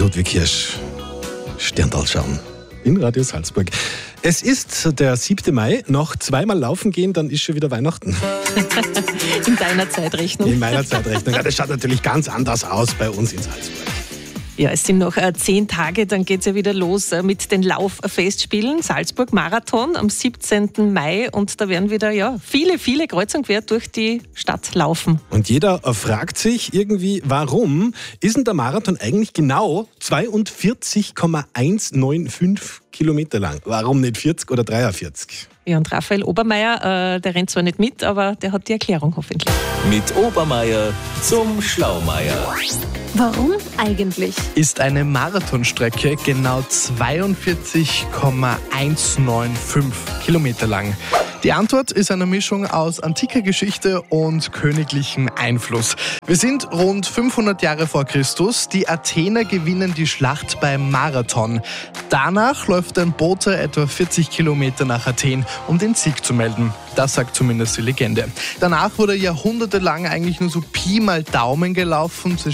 Ludwig Hirsch, Sterndal schauen in Radio Salzburg. Es ist der 7. Mai, noch zweimal laufen gehen, dann ist schon wieder Weihnachten. In deiner Zeitrechnung. In meiner Zeitrechnung. Ja, das schaut natürlich ganz anders aus bei uns in Salzburg. Ja, es sind noch 10 Tage, dann geht es ja wieder los mit den Lauffestspielen. Salzburg Marathon am 17. Mai und da werden wieder viele kreuz und quer durch die Stadt laufen. Und jeder fragt sich irgendwie, warum ist denn der Marathon eigentlich genau 42,195 Kilometer lang? Warum nicht 40 oder 43? Ja, und Raphael Obermeier, der rennt zwar nicht mit, aber der hat die Erklärung hoffentlich. Mit Obermeier zum Schlaumeier. Warum eigentlich? Ist eine Marathonstrecke genau 42,195 Kilometer lang. Die Antwort ist eine Mischung aus antiker Geschichte und königlichem Einfluss. Wir sind rund 500 Jahre vor Christus. Die Athener gewinnen die Schlacht beim Marathon. Danach läuft ein Bote etwa 40 Kilometer nach Athen, um den Sieg zu melden. Das sagt zumindest die Legende. Danach wurde jahrhundertelang eigentlich nur so Pi mal Daumen gelaufen.